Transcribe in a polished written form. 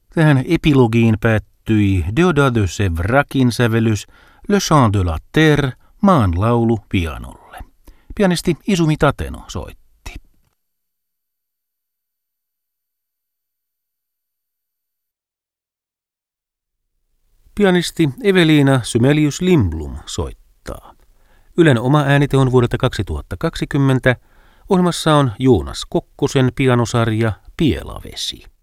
Tähän epilogiin päättyi Deodat de Sévrakin sävellys Le Chant de la Terre, maan laulu pianolle. Pianisti Izumi Tateno soitti. Pianisti Evelina Symelius-Lindblom soittaa. Ylen oma äänite on vuodelta 2020. Ohjelmassa on Joonas Kokkosen pianosarja Pielavesi.